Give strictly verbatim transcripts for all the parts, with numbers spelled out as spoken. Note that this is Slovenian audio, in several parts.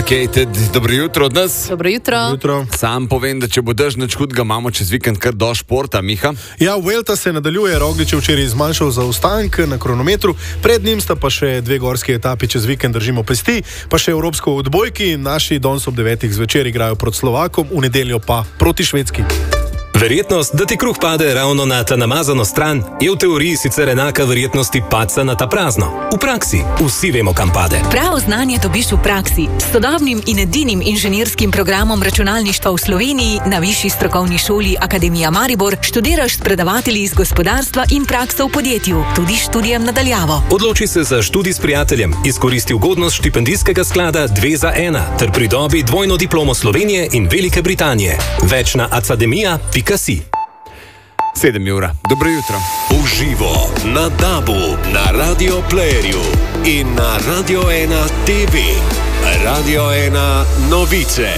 Complicated. Dobro jutro od nas. Dobro jutro. jutro. Sam povem, da če bo dež nič hudega, imamo čez vikend kar do športa, Miha. Ja, Vuelta se nadaljuje, Roglič je včeraj zmanjšal zaostanek na kronometru, pred njim sta pa še dve gorski etapi, čez vikend držimo pesti, pa še evropsko odbojki, naši danes ob devetih zvečer igrajo proti Slovakom, v nedeljo pa proti Švedski. Verjetnost, da ti kruh pade ravno na ta namazano stran, je v teoriji sicer enaka verjetnosti padca na ta prazno. V praksi vsi vemo, kam pade. Pravo znanje dobiš v praksi. S sodobnim in edinim inženirskim programom računalništva v Sloveniji na Višji strokovni šoli Akademija Maribor študiraš s predavatelji iz gospodarstva in prakso v podjetju, tudi študijem nadaljavo. Odloči se za študij s prijateljem, izkoristi ugodnost štipendijskega sklada dve za ena ter pridobi dvojno diplomo Slovenije in Velike Britanije. Več na academia pika si. Sedem ura. Dobro jutro. Uživo na Dabu, na Radio Playerju in na Radio ena T V. Radio ena novice.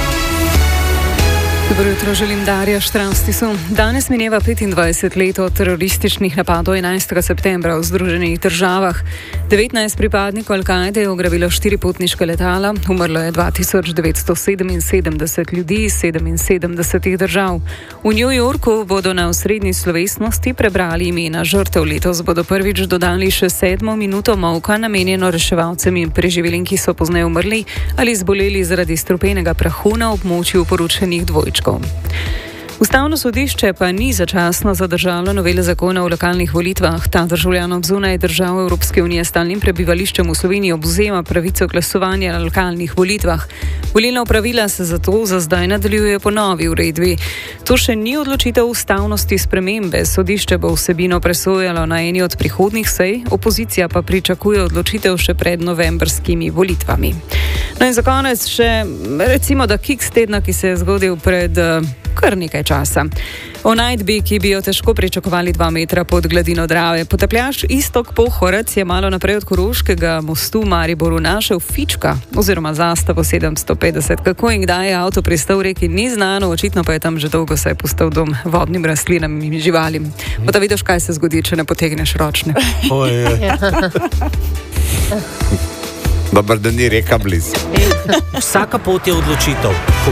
Dobro jutro, želim Darja Štravstisu. Danes mineva petindvajset let od terorističnih napadov enajstega septembra v Združenih državah. devetnajst pripadnikov Al-Kaide je ugrabilo štiri potniška letala, umrlo je dva tisoč devetsto sedeminsedemdeset ljudi iz sedeminsedemdesetih držav. V New Yorku bodo na osrednji slovesnosti prebrali imena žrtev. Letos bodo prvič dodali še sedmo minuto molka, namenjeno reševalcem in preživelim, ki so pozneje umrli ali zboleli zaradi strupenega prahu na območju porušenih dvojčkov. Ustavno sodišče pa ni začasno zadržalo novele zakona o lokalnih volitvah. Ta državljanom zunaj držav Evropske unije s stalnim prebivališčem v Sloveniji obvzema pravico glasovanja na lokalnih volitvah. Volilna opravila se zato za zdaj nadaljuje po novi uredbi. To še ni odločitev ustavnosti spremembe. Sodišče bo vsebino presojalo na eni od prihodnjih sej, opozicija pa pričakuje odločitev še pred novembrskimi volitvami. No in za konec še recimo da kiks tedna, ki se je zgodil pred kar nekaj časa. O najdbi, ki bi jo težko pričakovali dva metra pod gladino Drave. Potapljač Iztok Pohorec je malo naprej od Koroškega mostu v Mariboru našel fička oziroma zastavo sedemsto petdeset. Kako in kdaj je avto pristal v reki, ni znano, očitno pa je tam že dolgo se je postal dom vodnim rastlinam in živalim. Pa da vidiš, kaj se zgodi, če ne potegneš ročne. Dobar, da ni reka blizu. Vsaka pot je odločitev. Ko